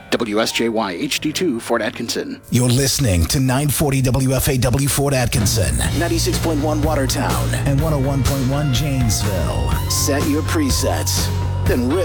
WSJY HD2 Fort Atkinson. You're listening to 940 WFAW Fort Atkinson, 96.1 Watertown, and 101.1 Janesville. Set your presets, then rip